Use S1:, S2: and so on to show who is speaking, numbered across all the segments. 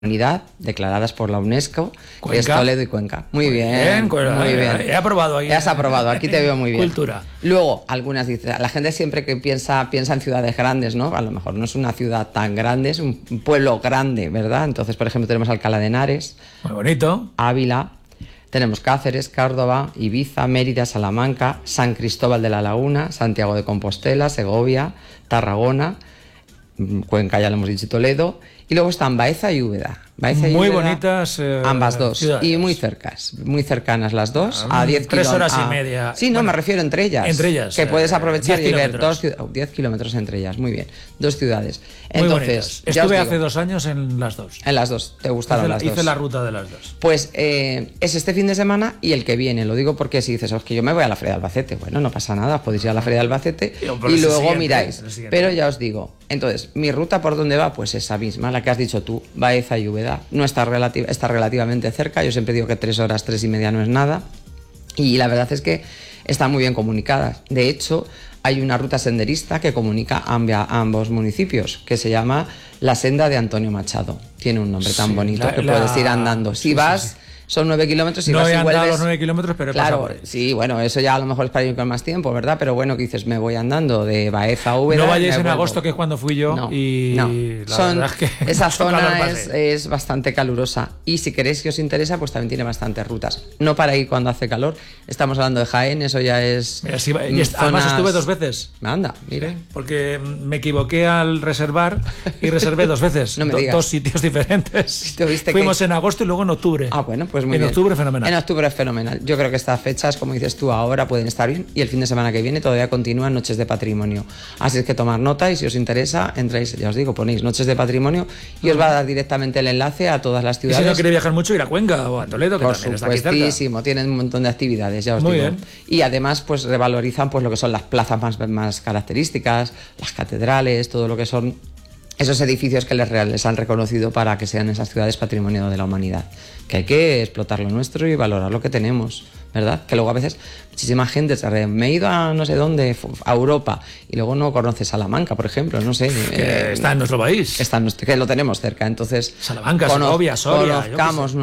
S1: Unidad declaradas por la UNESCO, que es Toledo y Cuenca. Muy bien.
S2: He aprobado ahí.
S1: Ya has aprobado, aquí te veo muy bien.
S2: Cultura.
S1: Luego, algunas dicen, la gente siempre que piensa en ciudades grandes, ¿no? A lo mejor no es una ciudad tan grande, es un pueblo grande, ¿verdad? Entonces, por ejemplo, tenemos Alcalá de Henares.
S2: Muy bonito.
S1: Ávila. Tenemos Cáceres, Córdoba, Ibiza, Mérida, Salamanca, San Cristóbal de la Laguna, Santiago de Compostela, Segovia, Tarragona, Cuenca, ya lo hemos dicho, Toledo. Y luego están Baeza y Úbeda.
S2: Muy bonitas
S1: ambas dos.
S2: ciudades.
S1: Y muy cercanas las dos. A 10
S2: 3 horas y media.
S1: Sí, no, me refiero entre ellas.
S2: Entre ellas.
S1: Que puedes aprovechar
S2: 10
S1: y ver 10
S2: kilómetros.
S1: kilómetros entre ellas. Muy bien. 2 ciudades.
S2: Muy
S1: Entonces,
S2: estuve hace 2 años en las dos.
S1: En las dos. ¿Te gustaron las dos?
S2: Hice la ruta de las dos.
S1: Pues es este fin de semana y el que viene. Lo digo porque si dices, es que yo me voy a la Feria de Albacete. Bueno, no pasa nada. Os podéis ir a la Feria de Albacete y luego miráis. Pero ya os digo. Entonces, mi ruta por dónde va, pues esa misma, la que has dicho tú, Baeza y Úbeda. No está relativamente cerca. Yo siempre digo que 3 horas, 3 y media no es nada. Y la verdad es que están muy bien comunicadas. De hecho, hay una ruta senderista que comunica ambos municipios, que se llama la Senda de Antonio Machado. Tiene un nombre tan bonito que puedes ir andando. Si vas... Son 9 kilómetros y
S2: no
S1: vas y
S2: he andado
S1: vuelves.
S2: Los 9 kilómetros, pero he
S1: claro,
S2: pasado por
S1: sí, bueno, eso ya a lo mejor es para ir con más tiempo, ¿verdad? Pero bueno, que dices, me voy andando de Baeza a Úbeda.
S2: No vayáis en agosto, que es cuando fui yo.
S1: No,
S2: y
S1: no.
S2: La verdad es que
S1: esa zona es bastante calurosa. Y si queréis que os interesa, pues también tiene bastantes rutas. No para ir cuando hace calor. Estamos hablando de Jaén, eso ya es.
S2: Mira, además estuve 2 veces.
S1: Anda, mira.
S2: Sí, porque me equivoqué al reservar y reservé 2 veces.
S1: No me digas.
S2: 2 sitios diferentes. Fuimos en agosto y luego en octubre.
S1: Ah, bueno, pues muy bien.
S2: En octubre, fenomenal.
S1: En octubre es fenomenal. Yo creo que estas fechas, como dices tú, ahora pueden estar bien y el fin de semana que viene todavía continúan Noches de Patrimonio. Así es que tomar nota y si os interesa, entráis, ya os digo, ponéis Noches de Patrimonio y os va a dar directamente el enlace a todas las ciudades.
S2: Y si no queréis viajar mucho, ir a Cuenca o a Toledo, que también está aquí cerca. Por
S1: supuestísimo, tienen un montón de actividades, ya os digo.
S2: Bien.
S1: Y además, pues revalorizan pues lo que son las plazas más características, las catedrales, todo lo que son esos edificios que les han reconocido para que sean esas ciudades patrimonio de la humanidad. Que hay que explotar lo nuestro y valorar lo que tenemos, ¿verdad? Que luego a veces muchísima gente me he ido a no sé dónde, a Europa, y luego no conoce Salamanca, por ejemplo, no sé.
S2: Que está en nuestro país.
S1: Que lo tenemos cerca, entonces...
S2: Salamanca, Segovia, Soria...
S1: Conozcamos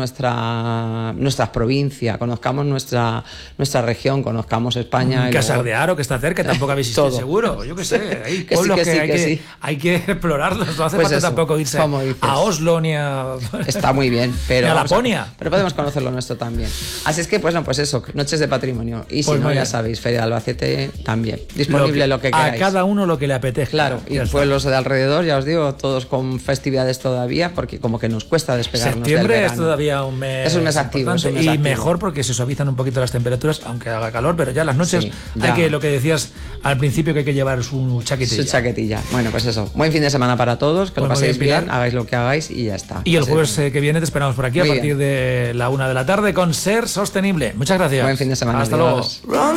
S1: nuestra provincia, conozcamos nuestra región, conozcamos España...
S2: Casar de Aro, que está cerca, tampoco habéis visitado seguro, yo qué sé. Hay pueblos que hay que explorarlos, no hace falta tampoco irse a Oslo ni a...
S1: Está muy bien, pero...
S2: ni a Laponia.
S1: Pero podemos conocer lo nuestro también. Así es que, pues eso, Noches de Patrimonio. Y si no, ya sabéis, Feria de Albacete también. Disponible lo que queráis.
S2: A cada uno lo que le apetezca.
S1: Claro, y pueblos de alrededor, ya os digo, todos con festividades todavía, porque como que nos cuesta despegarnos del verano.
S2: Septiembre es todavía un mes.
S1: Es un mes activo.
S2: Y mejor porque se suavizan un poquito las temperaturas, aunque haga calor, pero ya las noches hay que, lo que decías al principio, que hay que llevar su chaquetilla.
S1: Su chaquetilla. Bueno, pues eso. Buen fin de semana para todos, que lo paséis bien, hagáis lo que hagáis y ya está.
S2: Y el jueves que viene te esperamos por aquí a partir de la 1 de la tarde con Ser Sostenible. Muchas gracias.
S1: Buen fin de semana.
S2: Hasta luego.